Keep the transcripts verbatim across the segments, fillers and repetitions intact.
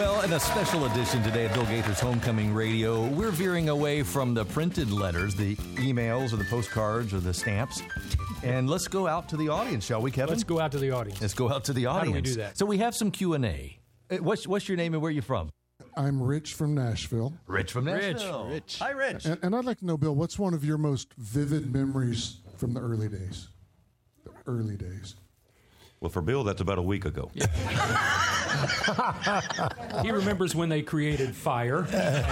Well, in a special edition today of Bill Gaither's Homecoming Radio, we're veering away from the printed letters, the emails or the postcards or the stamps. And let's go out to the audience, shall we, Kevin? Let's go out to the audience. Let's go out to the audience. How do we do that? So we have some Q and A. Uh, What's, what's your name and where are you from? I'm Rich from Nashville. Rich from Rich, Nashville. Rich. Hi, Rich. And, and I'd like to know, Bill, what's one of your most vivid memories from the early days? The early days. Well, for Bill, that's about a week ago. Yeah. He remembers when they created fire. And,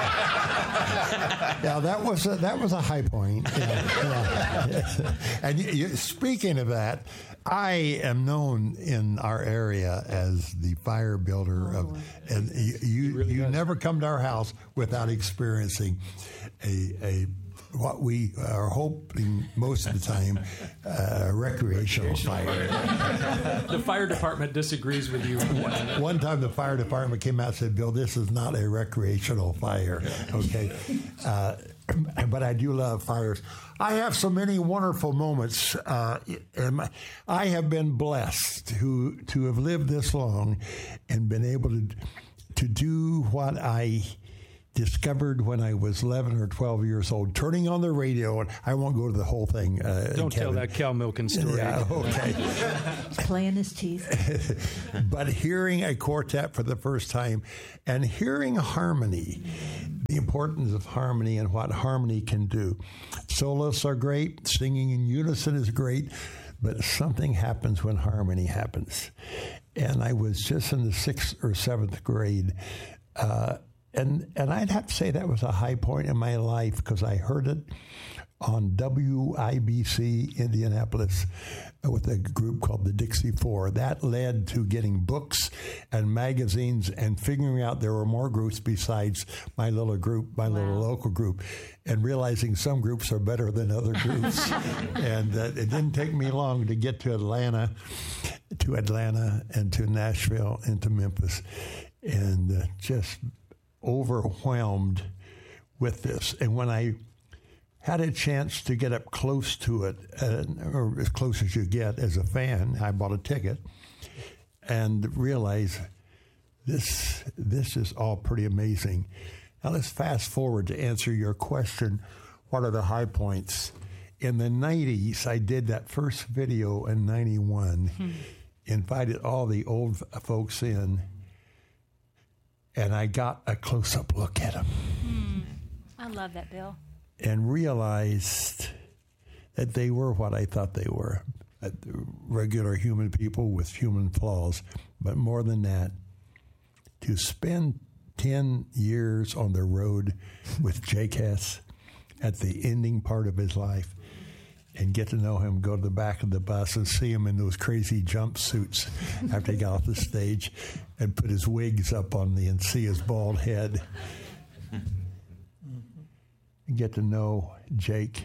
uh, Yeah, that was a, that was a high point. Yeah, yeah. And you, you, speaking of that, I am known in our area as the fire builder of, and you you, really you does. never come to our house without experiencing a a. What we are hoping most of the time, uh, recreational fire. the fire department disagrees with you. One time the fire department came out and said, Bill, this is not a recreational fire, okay? Uh, but I do love fires. I have so many wonderful moments. Uh, and my, I have been blessed to, to have lived this long and been able to, to do what I discovered when I was eleven or twelve years old, turning on the radio, and I won't go to the whole thing. Uh, Don't Kevin. tell that cow milking story. Yeah, okay. Playing his teeth. But hearing a quartet for the first time and hearing harmony, the importance of harmony and what harmony can do. Solos are great, singing in unison is great, but something happens when harmony happens. And I was just in the sixth or seventh grade, uh, And and I'd have to say that was a high point in my life because I heard it on W I B C Indianapolis with a group called the Dixie Four. That led to getting books and magazines and figuring out there were more groups besides my little group, my wow. little local group, and realizing some groups are better than other groups. And uh, it didn't take me long to get to Atlanta, to Atlanta and to Nashville and to Memphis, and uh, just overwhelmed with this. And when I had a chance to get up close to it, uh, or as close as you get as a fan, I bought a ticket and realized this this is all pretty amazing. Now let's fast forward to answer your question. What are the high points? In the nineties, I did that first video in ninety-one, hmm. invited all the old folks in, and I got a close-up look at them. Mm. I love that, Bill. And realized that they were what I thought they were, regular human people with human flaws. But more than that, to spend ten years on the road with Jake Hess at the ending part of his life and get to know him, go to the back of the bus and see him in those crazy jumpsuits after he got off the stage and put his wigs up on the and see his bald head. And get to know Jake.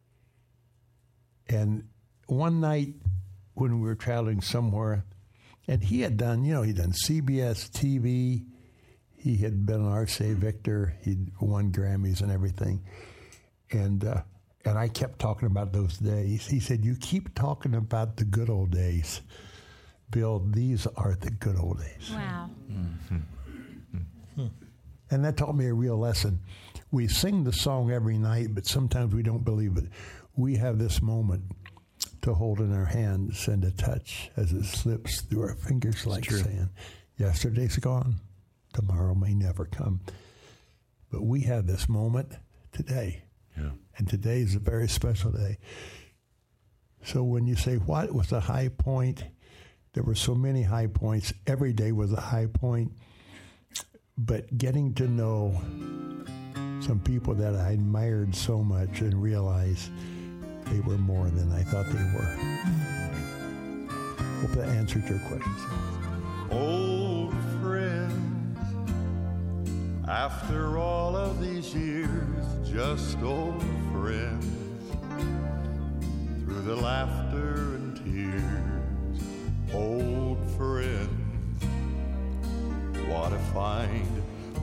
And one night when we were traveling somewhere, and he had done, you know, he'd done C B S T V, he had been an R C A Victor, he'd won Grammys and everything. And, uh, And I kept talking about those days. He said, you keep talking about the good old days. Bill, these are the good old days. Wow. Mm-hmm. Mm-hmm. And that taught me a real lesson. We sing the song every night, but sometimes we don't believe it. We have this moment to hold in our hands and to touch as it slips through our fingers like sand. Yesterday's gone. Tomorrow may never come. But we have this moment today. Yeah. And today is a very special day. So when you say, what was a high point? There were so many high points. Every day was a high point. But getting to know some people that I admired so much and realized they were more than I thought they were. Hope that answered your question. Old friends, after all of these years, just old friends, through the laughter and tears, old friends, what a find